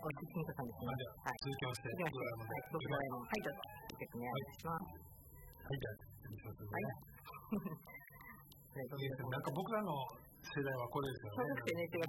おいしい金庫さんですね。 はい。続きまして、ドラえもんで。 ドラえもん。はい、どうぞ。説明お願いします。 はい、じゃあ、見せますね。 はい。 なんか僕らの世代はこれですよね。 小学生の